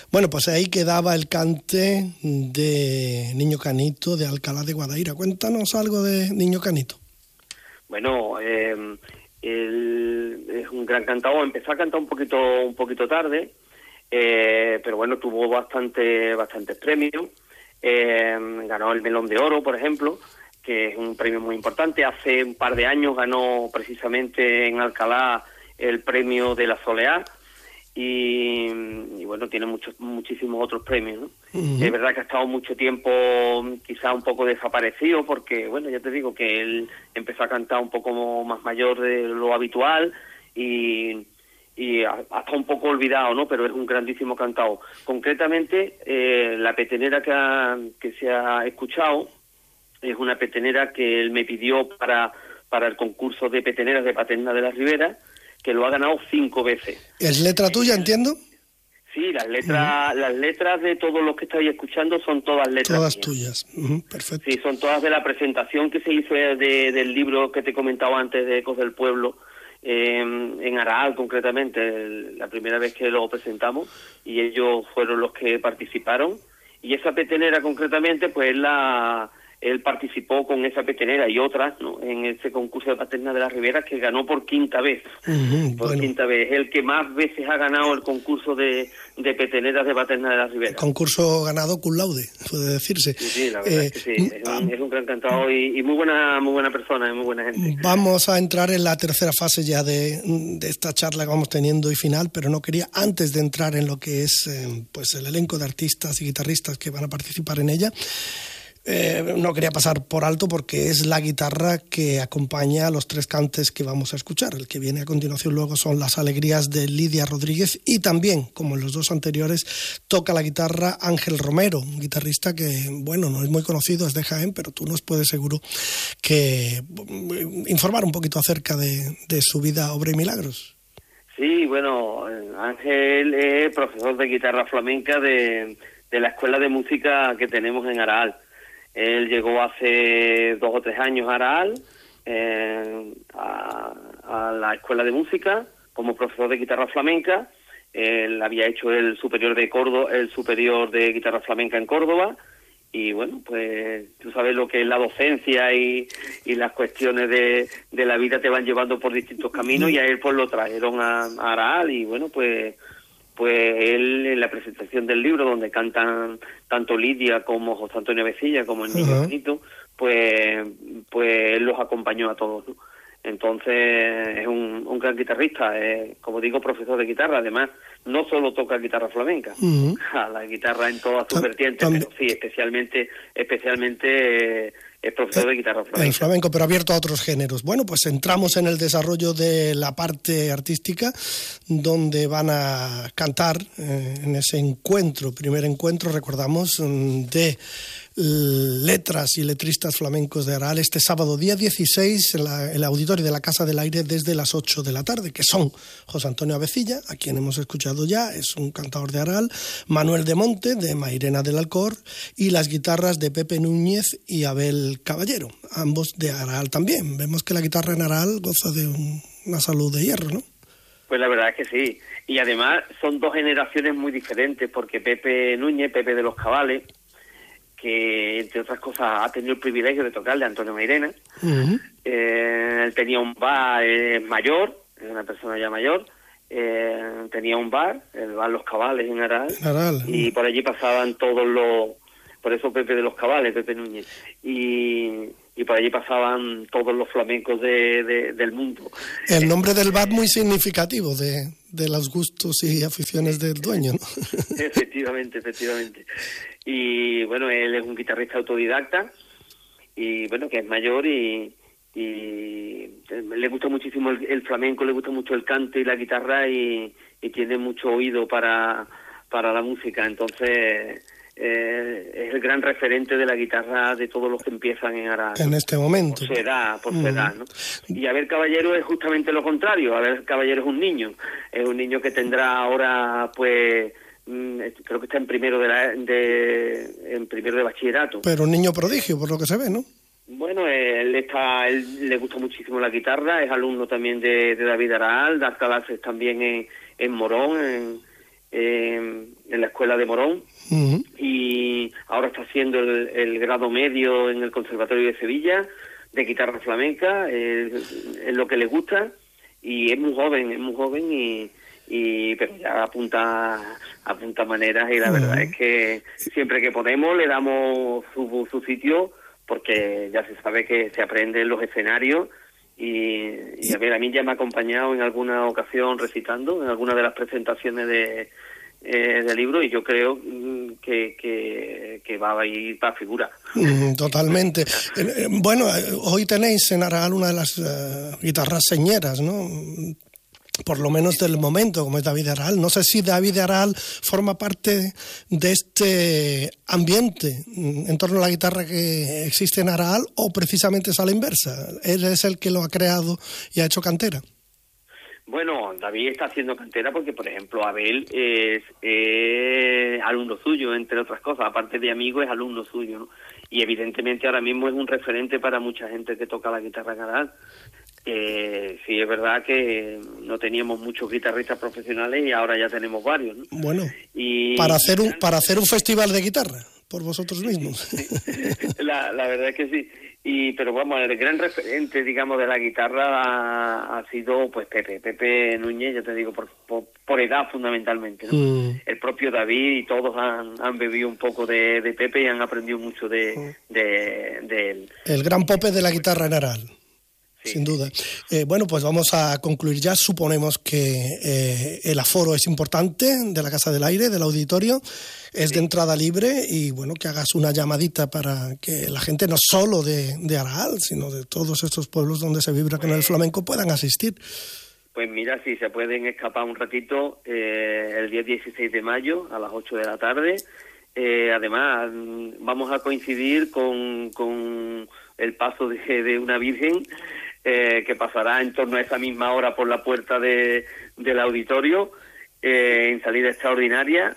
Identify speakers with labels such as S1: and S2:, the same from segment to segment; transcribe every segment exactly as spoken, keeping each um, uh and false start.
S1: Bueno, pues ahí quedaba el cante de Niño Canito de Alcalá de Guadaira. Cuéntanos algo de Niño Canito.
S2: Bueno, eh, él es un gran cantador. Empezó a cantar un poquito un poquito tarde, eh, pero bueno, tuvo bastante bastantes premios. Eh, ganó el Melón de Oro, por ejemplo, que es un premio muy importante. Hace un par de años ganó precisamente en Alcalá el premio de la Soleá. Y, y bueno, tiene muchos muchísimos otros premios, ¿no? Uh-huh. Es verdad que ha estado mucho tiempo quizá un poco desaparecido porque, bueno, ya te digo que él empezó a cantar un poco más mayor de lo habitual y, y ha, ha estado un poco olvidado, ¿no? Pero es un grandísimo cantador. Concretamente, eh, la petenera que, ha, que se ha escuchado es una petenera que él me pidió para, para el concurso de peteneras de Paterna de la Ribera, que lo ha ganado cinco veces.
S1: ¿Es letra tuya, entiendo?
S2: Sí, las letras, uh-huh. las letras de todos los que estáis escuchando son todas letras
S1: Todas
S2: mías.
S1: tuyas, uh-huh. Perfecto.
S2: Sí, son todas de la presentación que se hizo de, del libro que te comentaba antes de Ecos del Pueblo, eh, en Araal concretamente, el, la primera vez que lo presentamos, y ellos fueron los que participaron. Y esa petenera concretamente, pues la... él participó con esa petenera y otras, ¿no?, en ese concurso de Paterna de la Ribera, que ganó por quinta vez. Uh-huh, por bueno. quinta vez. El que más veces ha ganado el concurso de, de peteneras de Paterna de la Ribera.
S1: El concurso ganado cum laude, puede decirse.
S2: Sí, sí, la verdad eh, es que sí. Es un, es un gran cantador y, y muy buena muy buena persona, y muy buena gente.
S1: Vamos a entrar en la tercera fase ya de, de esta charla que vamos teniendo y final, pero no quería, antes de entrar en lo que es eh, pues el elenco de artistas y guitarristas que van a participar en ella, Eh, no quería pasar por alto porque es la guitarra que acompaña a los tres cantes que vamos a escuchar. El que viene a continuación luego son Las Alegrías de Lidia Rodríguez y también, como en los dos anteriores, toca la guitarra Ángel Romero, un guitarrista que, bueno, no es muy conocido, es de Jaén, pero tú nos puedes seguro que informar un poquito acerca de, de su vida, obra y milagros.
S2: Sí, bueno, Ángel es profesor de guitarra flamenca de, de la escuela de música que tenemos en Araal. Él llegó hace dos o tres años a Araal, eh, a, a la escuela de música, como profesor de guitarra flamenca. Él había hecho el superior de Córdoba, el superior de guitarra flamenca en Córdoba, y bueno, pues tú sabes lo que es la docencia y, y las cuestiones de, de la vida te van llevando por distintos caminos, y a él pues lo trajeron a, a Araal, y bueno, pues pues él en la presentación del libro, donde cantan tanto Lidia como José Antonio Avecilla, como el Niño Canito, uh-huh. pues pues él los acompañó a todos, ¿no? Entonces es un, un gran guitarrista, es, como digo, profesor de guitarra. Además, no solo toca guitarra flamenca, uh-huh. la guitarra en todas sus vertientes, pero sí, especialmente especialmente eh, es profesor de guitarra flamenca.
S1: El flamenco, pero abierto a otros géneros. Bueno, pues entramos en el desarrollo de la parte artística, donde van a cantar eh, en ese encuentro, primer encuentro, recordamos, de letras y letristas flamencos de Araal, este sábado día dieciséis en la, el auditorio de la Casa del Aire desde las ocho de la tarde, que son José Antonio Avecilla, a quien hemos escuchado ya, es un cantador de Araal, Manuel de Monte, de Mairena del Alcor, y las guitarras de Pepe Núñez y Abel Caballero, ambos de Araal también. Vemos que la guitarra en Araal goza de un, una salud de hierro, ¿no?
S2: Pues la verdad es que sí, y además son dos generaciones muy diferentes, porque Pepe Núñez, Pepe de los Cabales, que entre otras cosas ha tenido el privilegio de tocarle a Antonio Mairena. Uh-huh. Eh, él tenía un bar eh, mayor, es una persona ya mayor, eh, tenía un bar, el bar Los Cabales en Araal, Araal. Y por allí pasaban todos los, por eso Pepe de los Cabales, Pepe Núñez, y, y por allí pasaban todos los flamencos de, de, del mundo.
S1: El nombre del bar muy significativo de, de los gustos y aficiones del dueño, ¿no?
S2: Efectivamente, efectivamente. Y bueno, él es un guitarrista autodidacta y bueno, que es mayor y, y le gusta muchísimo el, el flamenco, le gusta mucho el cante y la guitarra y, y tiene mucho oído para, para la música. Entonces eh, es el gran referente de la guitarra de todos los que empiezan en Araal.
S1: En este momento.
S2: Por su edad, por su mm. edad, ¿no? Y Abel Caballero es justamente lo contrario. Abel Caballero es un niño, es un niño que tendrá ahora pues... creo que está en primero de, la, de en primero de bachillerato.
S1: Pero un niño prodigio, por lo que se ve, ¿no?
S2: Bueno, él está, él le gusta muchísimo la guitarra, es alumno también de, de David Araal, da clases también en, en Morón, en, eh, en la escuela de Morón, uh-huh. y ahora está haciendo el, el grado medio en el Conservatorio de Sevilla de guitarra flamenca, eh, es lo que le gusta, y es muy joven, es muy joven y, y pero ya apunta apunta maneras, y la uh-huh. verdad es que siempre que podemos le damos su, su sitio, porque ya se sabe que se aprende en los escenarios. Y, y a ver, a mí ya me ha acompañado en alguna ocasión recitando, en alguna de las presentaciones de, eh, de libros, y yo creo que, que, que va a ir para figura.
S1: Mm, totalmente. Eh, bueno, hoy tenéis en Araal una de las uh, guitarras señeras, ¿no? Por lo menos del momento, como es David Araal. No sé si David Araal forma parte de este ambiente en torno a la guitarra que existe en Araal, o precisamente es a la inversa. Él es el que lo ha creado y ha hecho cantera.
S2: Bueno, David está haciendo cantera porque, por ejemplo, Abel es, es alumno suyo, entre otras cosas. Aparte de amigo, es alumno suyo, ¿no? Y evidentemente ahora mismo es un referente para mucha gente que toca la guitarra en Araal. Eh, sí, es verdad que no teníamos muchos guitarristas profesionales y ahora ya tenemos varios, ¿no?
S1: Bueno,
S2: y,
S1: para hacer un para hacer un festival de guitarra por vosotros mismos.
S2: Sí, la, la verdad es que sí. Y pero vamos, el gran referente, digamos, de la guitarra ha, ha sido pues Pepe, Pepe Núñez, ya te digo, por, por, por edad fundamentalmente, ¿no? Mm. El propio David y todos han, han bebido un poco de, de Pepe y han aprendido mucho de, mm. de, de él.
S1: El gran Pope de la guitarra en Araal. Sí. Sin duda. Eh, bueno, pues vamos a concluir ya. Suponemos que eh, el aforo es importante de la Casa del Aire, del auditorio. Es sí. de entrada libre, y bueno, que hagas una llamadita para que la gente, no solo de, de Araal, sino de todos estos pueblos donde se vibra con el flamenco, puedan asistir.
S2: Pues mira, si se pueden escapar un ratito, eh, el día dieciséis de mayo a las ocho de la tarde. Eh, además, vamos a coincidir con, con el paso de, de una Virgen, Eh, que pasará en torno a esa misma hora por la puerta de, del auditorio, eh, en salida extraordinaria,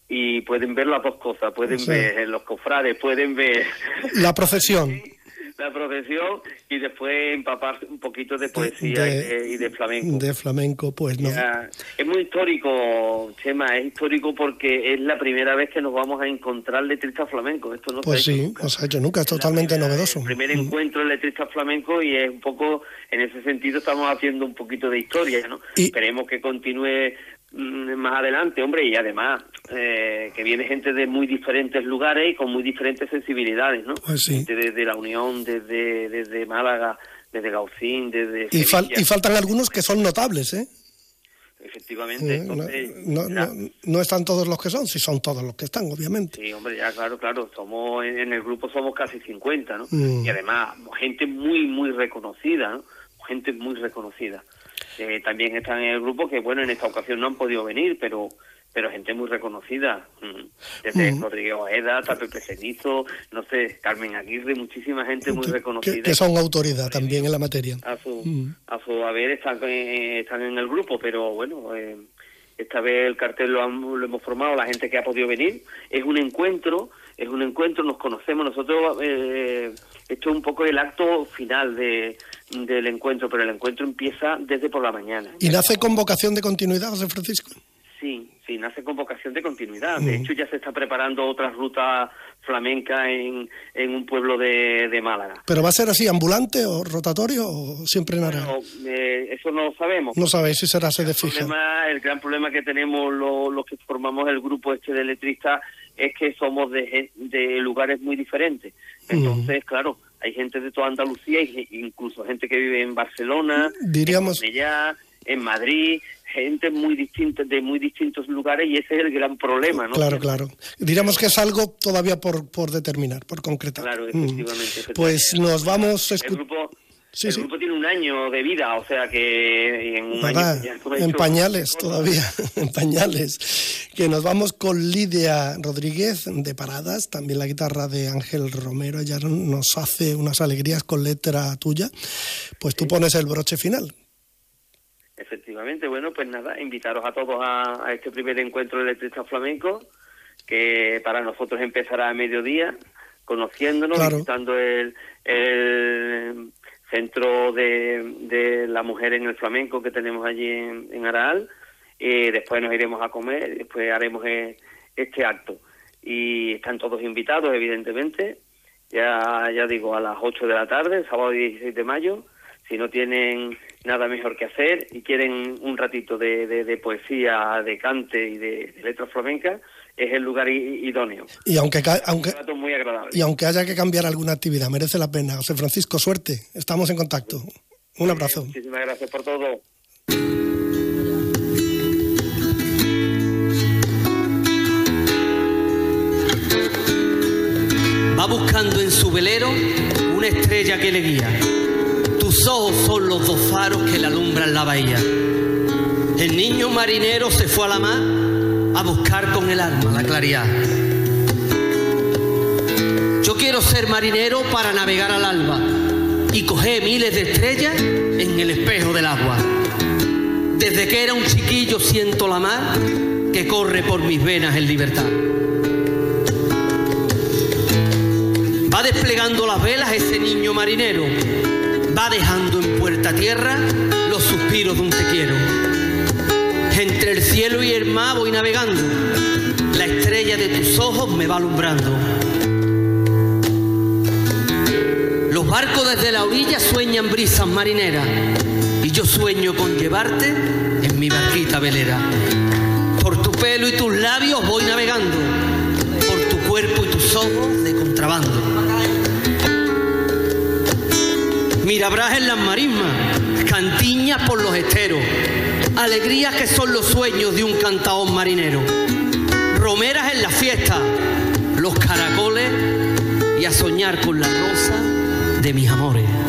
S2: y pueden ver las dos cosas, pueden sí. ver los cofrades, pueden ver
S1: la procesión.
S2: La procesión, y después empaparse un poquito de poesía de, y, de, y de flamenco.
S1: De flamenco, pues no.
S2: Ya, es muy histórico, Chema, es histórico porque es la primera vez que nos vamos a encontrar letristas flamencos. Esto no
S1: pues
S2: se ha
S1: sí,
S2: hecho nunca.
S1: no se ha hecho nunca, es totalmente
S2: primera,
S1: novedoso.
S2: El primer
S1: mm.
S2: encuentro de letristas flamencos, y es un poco, en ese sentido estamos haciendo un poquito de historia, ¿no? Y esperemos que continúe más adelante, hombre, y además eh, que viene gente de muy diferentes lugares y con muy diferentes sensibilidades, ¿no?
S1: Pues sí.
S2: Desde, desde La Unión, desde, desde Málaga, desde Gaucín, desde
S1: y, fal, y faltan algunos que son notables, ¿eh?
S2: Efectivamente.
S1: Eh,
S2: entonces,
S1: no, no, no, no están todos los que son, si son todos los que están, obviamente.
S2: Sí, hombre, ya claro, claro, somos en el grupo somos casi cincuenta, ¿no?
S1: Mm.
S2: Y además, gente muy, muy reconocida, ¿no? Gente muy reconocida. Eh, también están en el grupo que, bueno, en esta ocasión no han podido venir, pero pero gente muy reconocida, desde mm. Rodríguez Ojeda hasta Pepe Cenizo, no sé, Carmen Aguirre, muchísima gente muy
S1: que,
S2: reconocida.
S1: Que, que son autoridad también en la materia.
S2: A su,
S1: mm.
S2: a su haber están, eh, están en el grupo, pero bueno, eh, esta vez el cartel lo, han, lo hemos formado la gente que ha podido venir. Es un encuentro, es un encuentro, nos conocemos nosotros, eh, esto es un poco el acto final de del encuentro, pero el encuentro empieza desde por la mañana.
S1: ¿Y nace con vocación de continuidad, José Francisco?
S2: Sí, sí, nace con vocación de continuidad. De mm. hecho, ya se está preparando otra ruta flamenca en, en un pueblo de, de Málaga.
S1: ¿Pero va a ser así, ambulante o rotatorio o siempre en Araal?
S2: Bueno, eh, eso no lo sabemos.
S1: No sabéis si será sede fija.
S2: Problema, el gran problema que tenemos los, los que formamos el grupo este de letristas es que somos de, de lugares muy diferentes. Entonces, mm. claro, hay gente de toda Andalucía, incluso gente que vive en Barcelona,
S1: diríamos,
S2: en Cornellá, en Madrid, gente muy distinta, de muy distintos lugares, y ese es el gran problema, ¿no?
S1: Claro, claro. Diríamos que es algo todavía por, por determinar, por concretar.
S2: Claro, efectivamente. Mm. efectivamente.
S1: Pues nos vamos a
S2: escuchar. El grupo,
S1: sí,
S2: el
S1: sí.
S2: grupo tiene un año de vida, o sea que en un
S1: Nada,
S2: año... Ya
S1: en
S2: hecho,
S1: pañales todavía, en pañales. Que nos vamos con Lidia Rodríguez de Paradas, también la guitarra de Ángel Romero, ella nos hace unas alegrías con letra tuya. Pues tú sí. pones el broche final.
S2: Efectivamente, bueno, pues nada, invitaros a todos a, a este primer encuentro de letristas flamencos, que para nosotros empezará a mediodía, conociéndonos, claro. visitando el, el centro de, de la mujer en el flamenco que tenemos allí en, en Araal, eh, después nos iremos a comer, después haremos eh, este acto. Y están todos invitados, evidentemente, ya ya digo, a las ocho de la tarde, sábado dieciséis de mayo. Si no tienen nada mejor que hacer y quieren un ratito de, de, de poesía, de cante y de, de letras flamencas, es el lugar idóneo.
S1: Y aunque, aunque,
S2: un rato muy agradable.
S1: Y aunque haya que cambiar alguna actividad, merece la pena. José Francisco, suerte. Estamos en contacto. Un abrazo.
S2: Muchísimas gracias por todo.
S3: Va buscando en su velero una estrella que le guía. Tus ojos son los dos faros que le alumbran la bahía. El niño marinero se fue a la mar a buscar con el alma la claridad. Yo quiero ser marinero para navegar al alba y coger miles de estrellas en el espejo del agua. Desde que era un chiquillo siento la mar que corre por mis venas en libertad. Va desplegando las velas ese niño marinero, va dejando en puerta tierra los suspiros de un te quiero. Entre el cielo y el mar voy navegando, la estrella de tus ojos me va alumbrando. Los barcos desde la orilla sueñan brisas marineras y yo sueño con llevarte en mi barquita velera. Por tu pelo y tus labios voy navegando, por tu cuerpo y tus ojos de contrabando. Mirabrás en las marismas, cantiñas por los esteros, alegrías que son los sueños de un cantaón marinero. Romeras en la fiesta, los caracoles y a soñar con la rosa de mis amores.